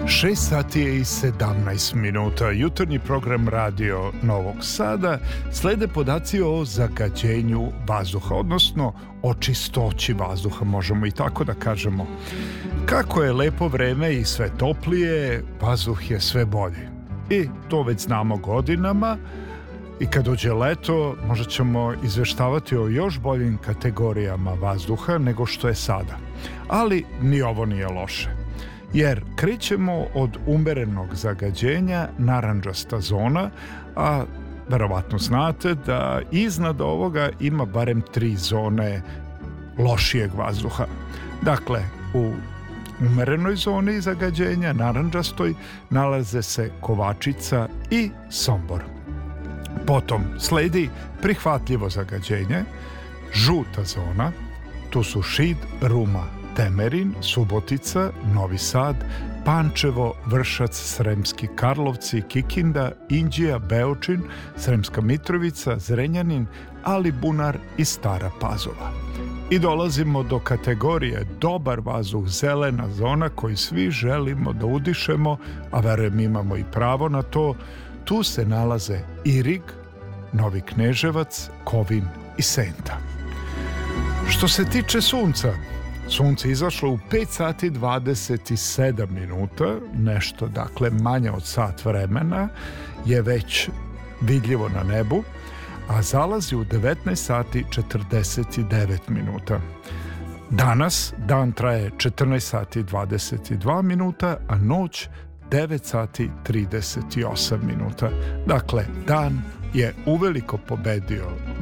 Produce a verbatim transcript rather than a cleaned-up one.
šest sati i sedamnaest minuta. Jutarnji program Radio Novog Sada. Slede podaci o zagađenju vazduha, odnosno o čistoći vazduha, možemo i tako da kažemo. Kako je lepo vreme i sve toplije, vazduh je sve bolji. I to već znamo godinama. I kad dođe leto, možda ćemo izveštavati o još boljim kategorijama vazduha nego što je sada. Ali ni ovo nije loše. Jer krećemo od umerenog zagađenja, narandžasta zona, a verovatno znate da iznad ovoga ima barem tri zone lošijeg vazduha. Dakle, u umerenoj zoni zagađenja, narandžastoj, nalaze se Kovačica i Sombor. Potom sledi prihvatljivo zagađenje, žuta zona, tu su Šid, Ruma, Temerin, Subotica, Novi Sad, Pančevo, Vršac, Sremski Karlovci, Kikinda, Inđija, Beočin, Sremska Mitrovica, Zrenjanin, Alibunar i Stara Pazova. I dolazimo do kategorije dobar vazduh, zelena zona koju svi želimo da udišemo, a verujem imamo i pravo na to. Tu se nalaze Irig, Novi Kneževac, Kovin i Senta. Što se tiče sunca, sunce izašlo u pet sati dvadeset sedam minuta, nešto dakle manje od sat vremena je već vidljivo na nebu, a zalazi u devetnaest sati četrdeset devet minuta. Danas dan traje četrnaest sati dvadeset dva minuta, a noć devet sati trideset osam minuta. Dakle, dan je uveliko pobedio